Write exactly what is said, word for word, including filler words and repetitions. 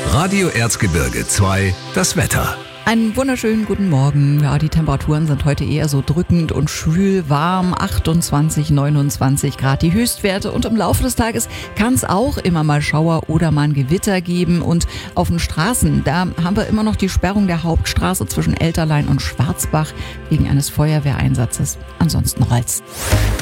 Radio Erzgebirge zwei, das Wetter. Einen wunderschönen guten Morgen. Ja, die Temperaturen sind heute eher so drückend und schwül warm. achtundzwanzig, neunundzwanzig Grad die Höchstwerte. Und im Laufe des Tages kann es auch immer mal Schauer oder mal ein Gewitter geben. Und auf den Straßen, da haben wir immer noch die Sperrung der Hauptstraße zwischen Elterlein und Schwarzbach wegen eines Feuerwehreinsatzes. Ansonsten rollt's.